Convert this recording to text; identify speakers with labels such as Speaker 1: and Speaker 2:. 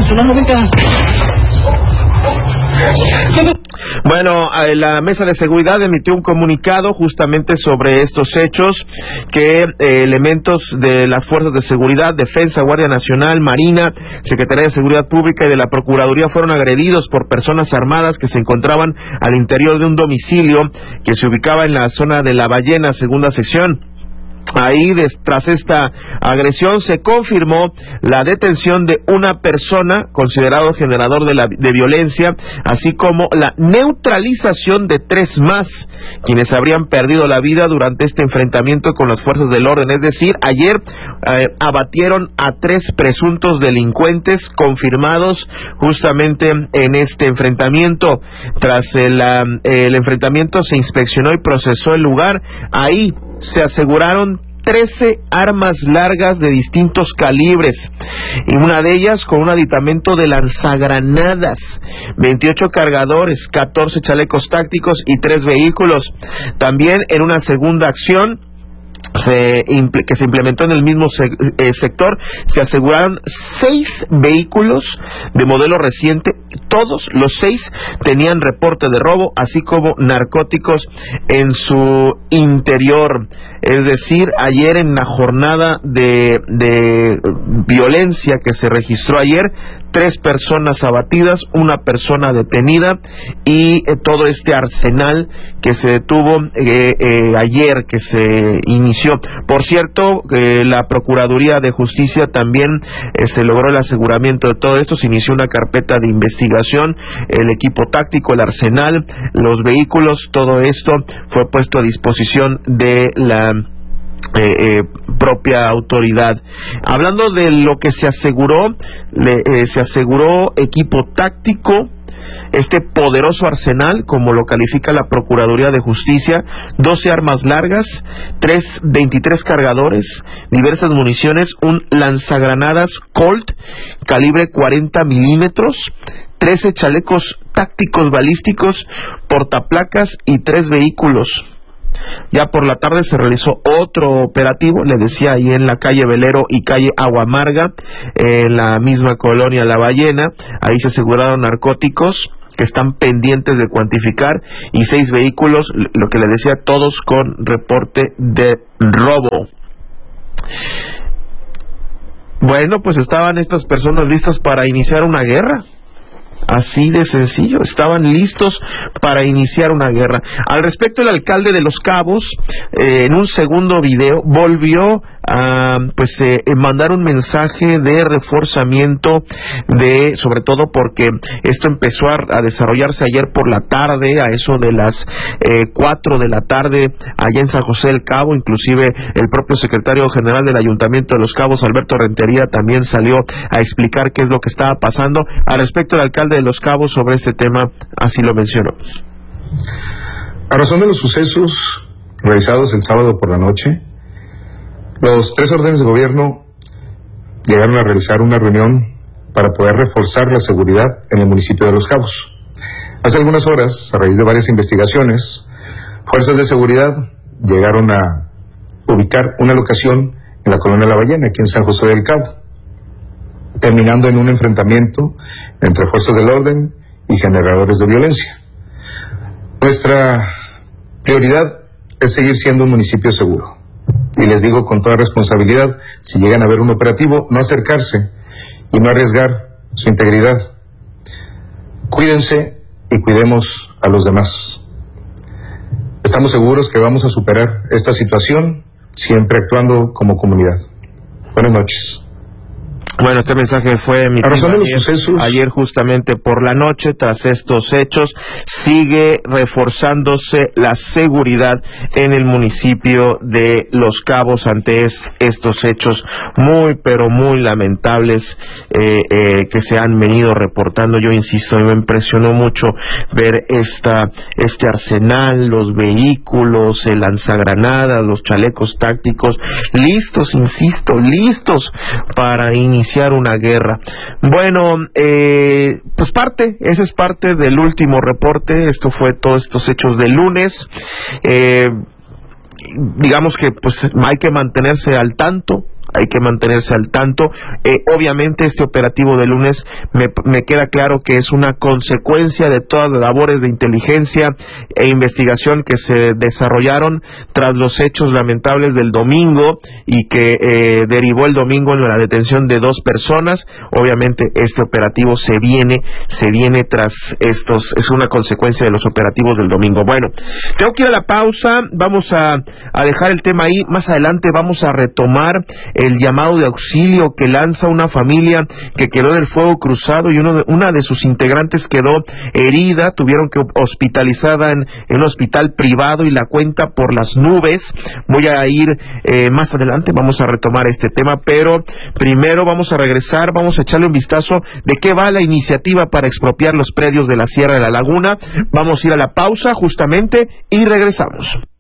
Speaker 1: Bueno, la mesa de seguridad emitió un comunicado justamente sobre estos hechos, que elementos de las fuerzas de seguridad, Defensa, Guardia Nacional, Marina, Secretaría de Seguridad Pública y de la Procuraduría fueron agredidos por personas armadas que se encontraban al interior de un domicilio que se ubicaba en la zona de La Ballena, segunda sección. Ahí, tras esta agresión, se confirmó la detención de una persona considerado generador de violencia, así como la neutralización de 3 más, quienes habrían perdido la vida durante este enfrentamiento con las fuerzas del orden. Es decir, ayer abatieron a 3 presuntos delincuentes confirmados justamente en este enfrentamiento. Tras el enfrentamiento se inspeccionó y procesó el lugar. Ahí se aseguraron 13 armas largas de distintos calibres, y una de ellas con un aditamento de lanzagranadas, 28 cargadores, 14 chalecos tácticos y 3 vehículos. También en una segunda acción que se implementó en el mismo sector, se aseguraron 6 vehículos de modelo reciente. Todos los 6 tenían reporte de robo, así como narcóticos en su interior. Es decir, ayer, en la jornada de violencia que se registró ayer, 3 personas abatidas, 1 persona detenida, y todo este arsenal que se detuvo ayer, que se inició. Por cierto, la Procuraduría de Justicia también se logró el aseguramiento de todo esto. Se inició una carpeta de investigación, el equipo táctico, el arsenal, los vehículos, todo esto fue puesto a disposición de la propia autoridad. Hablando de lo que se aseguró, se aseguró equipo táctico, este poderoso arsenal, como lo califica la Procuraduría de Justicia, 12 armas largas, 23 cargadores, diversas municiones, un lanzagranadas Colt calibre 40 milímetros, 13 chalecos tácticos balísticos, portaplacas y 3 vehículos. Ya por la tarde se realizó otro operativo, le decía, ahí en la calle Velero y calle Aguamarga, en la misma colonia La Ballena. Ahí se aseguraron narcóticos que están pendientes de cuantificar, y 6 vehículos, lo que le decía, todos con reporte de robo. Bueno, pues estaban estas personas listas para iniciar una guerra. Así de sencillo, estaban listos para iniciar una guerra. Al respecto, el alcalde de Los Cabos, en un segundo video, volvió a mandar un mensaje de reforzamiento, sobre todo porque esto empezó a desarrollarse ayer por la tarde, a eso de las 4 de la tarde, allá en San José del Cabo. Inclusive el propio secretario general del Ayuntamiento de Los Cabos, Alberto Rentería, también salió a explicar qué es lo que estaba pasando. Al respecto, el alcalde de Los Cabos, sobre este tema, así lo mencionó.
Speaker 2: A razón de los sucesos realizados el sábado por la noche, los 3 órdenes de gobierno llegaron a realizar una reunión para poder reforzar la seguridad en el municipio de Los Cabos. Hace algunas horas, a raíz de varias investigaciones, fuerzas de seguridad llegaron a ubicar una locación en la colonia La Ballena, aquí en San José del Cabo, terminando en un enfrentamiento entre fuerzas del orden y generadores de violencia. Nuestra prioridad es seguir siendo un municipio seguro. Y les digo con toda responsabilidad, si llegan a ver un operativo, no acercarse y no arriesgar su integridad. Cuídense y cuidemos a los demás. Estamos seguros que vamos a superar esta situación, siempre actuando como comunidad. Buenas noches.
Speaker 1: Bueno, este mensaje fue emitido ayer justamente por la noche. Tras estos hechos, sigue reforzándose la seguridad en el municipio de Los Cabos ante estos hechos muy, pero muy lamentables que se han venido reportando. Yo insisto, me impresionó mucho ver este arsenal, los vehículos, el lanzagranadas, los chalecos tácticos, listos, insisto, listos para iniciar una guerra. Bueno, pues ese es parte del último reporte. Esto fue todos estos hechos de lunes. Digamos que pues hay que mantenerse al tanto hay que mantenerse al tanto. Obviamente este operativo de lunes me queda claro que es una consecuencia de todas las labores de inteligencia e investigación que se desarrollaron tras los hechos lamentables del domingo y que derivó el domingo en la detención de 2 personas. Obviamente este operativo se viene tras estos, es una consecuencia de los operativos del domingo. Bueno, tengo que ir a la pausa, vamos a dejar el tema ahí. Más adelante vamos a retomar el llamado de auxilio que lanza una familia que quedó en el fuego cruzado y una de sus integrantes quedó herida, tuvieron que hospitalizada en un hospital privado y la cuenta por las nubes. Voy a ir más adelante, vamos a retomar este tema, pero primero vamos a regresar, vamos a echarle un vistazo de qué va la iniciativa para expropiar los predios de la Sierra de la Laguna. Vamos a ir a la pausa justamente y regresamos.